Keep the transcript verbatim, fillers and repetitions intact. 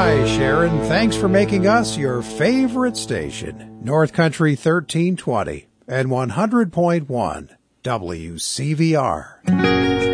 Hi, Sharon. Thanks for making us your favorite station. North Country thirteen twenty and one hundred point one W C V R.